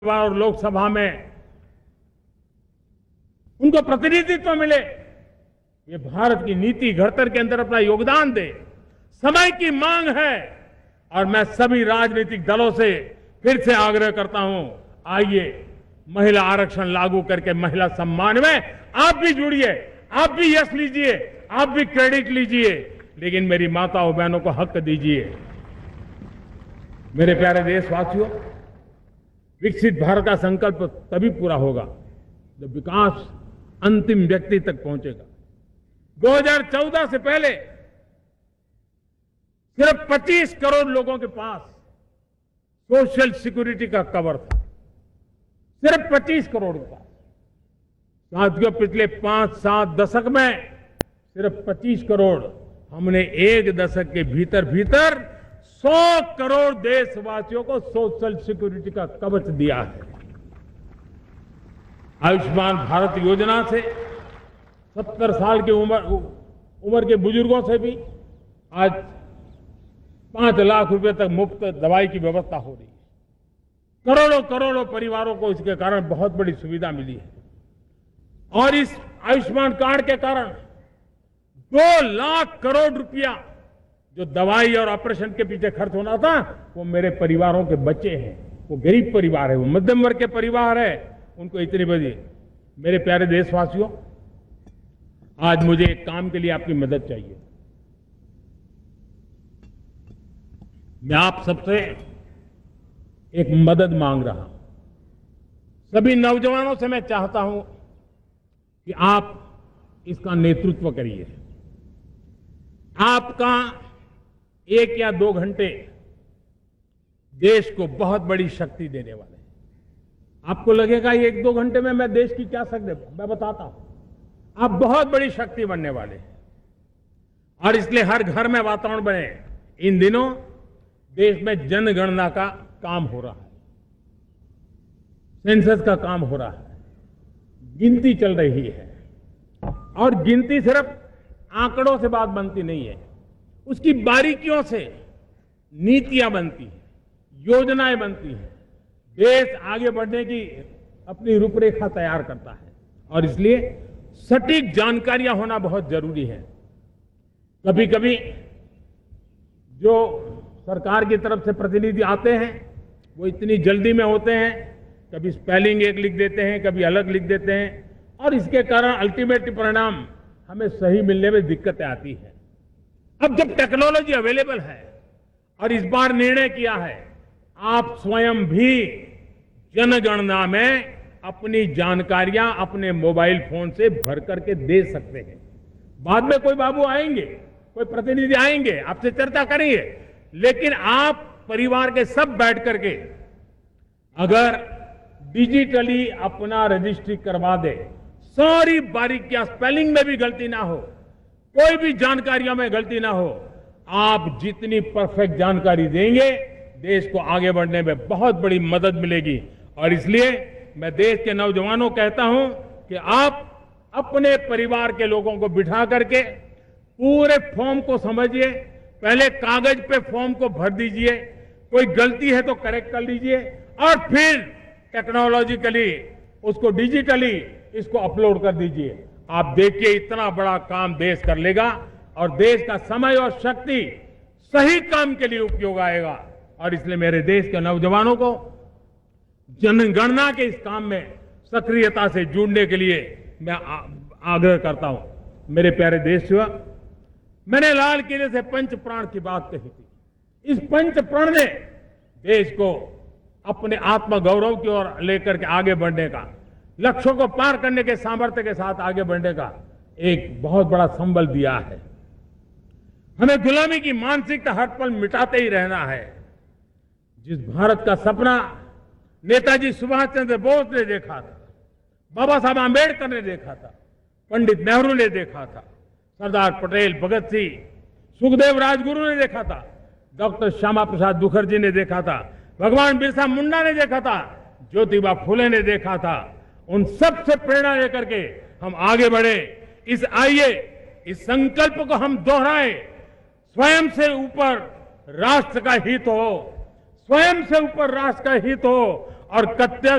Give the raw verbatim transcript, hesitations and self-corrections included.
और लोकसभा में उनको प्रतिनिधित्व मिले, ये भारत की नीति घड़तर के अंदर अपना योगदान दे, समय की मांग है। और मैं सभी राजनीतिक दलों से फिर से आग्रह करता हूं, आइए महिला आरक्षण लागू करके महिला सम्मान में आप भी जुड़िए, आप भी यश लीजिए, आप भी क्रेडिट लीजिए, लेकिन मेरी माताओं बहनों को हक दीजिए। मेरे प्यारे देशवासियों, विकसित भारत का संकल्प तभी पूरा होगा जब विकास अंतिम व्यक्ति तक पहुंचेगा। दो हज़ार चौदह से पहले सिर्फ पच्चीस करोड़ लोगों के पास सोशल सिक्योरिटी का कवर था, सिर्फ पच्चीस करोड़ का। साथियों, पिछले पांच सात दशक में सिर्फ पच्चीस करोड़, हमने एक दशक के भीतर भीतर सौ करोड़ देशवासियों को सोशल सिक्योरिटी का कवच दिया है। आयुष्मान भारत योजना से सत्तर साल की उम्र उम्र के बुजुर्गों से भी आज पांच लाख रुपए तक मुफ्त दवाई की व्यवस्था हो रही है। करोड़ों करोड़ों परिवारों को इसके कारण बहुत बड़ी सुविधा मिली है। और इस आयुष्मान कार्ड के कारण दो लाख करोड़ रुपया जो दवाई और ऑपरेशन के पीछे खर्च होना था, वो मेरे परिवारों के बच्चे हैं। वो गरीब परिवार है, वो मध्यम वर्ग के परिवार है, उनको इतनी बड़ी। मेरे प्यारे देशवासियों, आज मुझे एक काम के लिए आपकी मदद चाहिए। मैं आप सबसे एक मदद मांग रहा हूं। सभी नौजवानों से मैं चाहता हूं कि आप इसका नेतृत्व करिए। आपका एक या दो घंटे देश को बहुत बड़ी शक्ति देने वाले हैं। आपको लगेगा ये एक दो घंटे में मैं देश की क्या शक्ति, मैं बताता हूं, आप बहुत बड़ी शक्ति बनने वाले हैं। और इसलिए हर घर में वातावरण बने। इन दिनों देश में जनगणना का काम हो रहा है, सेंसस का काम हो रहा है, गिनती चल रही है। और गिनती सिर्फ आंकड़ों से बात बनती नहीं है, उसकी बारीकियों से नीतियां बनती हैं, योजनाएं बनती हैं। देश आगे बढ़ने की अपनी रूपरेखा तैयार करता है और इसलिए सटीक जानकारियां होना बहुत जरूरी है। कभी कभी जो सरकार की तरफ से प्रतिनिधि आते हैं वो इतनी जल्दी में होते हैं, कभी स्पेलिंग एक लिख देते हैं, कभी अलग लिख देते हैं, और इसके कारण अल्टीमेट परिणाम हमें सही मिलने में दिक्कतें आती हैं। अब जब टेक्नोलॉजी अवेलेबल है और इस बार निर्णय किया है, आप स्वयं भी जनगणना में अपनी जानकारियां अपने मोबाइल फोन से भर करके दे सकते हैं। बाद में कोई बाबू आएंगे, कोई प्रतिनिधि आएंगे, आपसे चर्चा करेंगे, लेकिन आप परिवार के सब बैठ करके अगर डिजिटली अपना रजिस्ट्री करवा दे, सारी बारीकियां, स्पेलिंग में भी गलती ना हो, कोई भी जानकारियों में गलती ना हो, आप जितनी परफेक्ट जानकारी देंगे देश को आगे बढ़ने में बहुत बड़ी मदद मिलेगी। और इसलिए मैं देश के नौजवानों को कहता हूं कि आप अपने परिवार के लोगों को बिठा करके पूरे फॉर्म को समझिए। पहले कागज पे फॉर्म को भर दीजिए, कोई गलती है तो करेक्ट कर लीजिए, और फिर टेक्नोलॉजिकली उसको डिजिटली इसको अपलोड कर दीजिए। आप देखिए इतना बड़ा काम देश कर लेगा और देश का समय और शक्ति सही काम के लिए उपयोग आएगा। और इसलिए मेरे देश के नौजवानों को जनगणना के इस काम में सक्रियता से जुड़ने के लिए मैं आग्रह करता हूं। मेरे प्यारे देशवासियों, मैंने लाल किले से पंच प्राण की बात कही थी। इस पंच प्राण ने देश को अपने आत्मगौरव की ओर लेकर के आगे बढ़ने का, लक्ष्यों को पार करने के सामर्थ्य के साथ आगे बढ़ने का एक बहुत बड़ा संबल दिया है। हमें गुलामी की मानसिकता हर पल मिटाते ही रहना है। जिस भारत का सपना नेताजी सुभाष चंद्र बोस ने देखा था, बाबा साहब आंबेडकर ने देखा था, पंडित नेहरू ने देखा था, सरदार पटेल, भगत सिंह, सुखदेव राजगुरु ने देखा था, डॉक्टर श्यामा प्रसाद मुखर्जी ने देखा था, भगवान बिरसा मुंडा ने देखा था, ज्योतिबा फुले ने देखा था, उन सब से प्रेरणा लेकर के हम आगे बढ़े। इस आइए इस संकल्प को हम दोहराएं, स्वयं से ऊपर राष्ट्र का हित हो, स्वयं से ऊपर राष्ट्र का हित हो और कत्य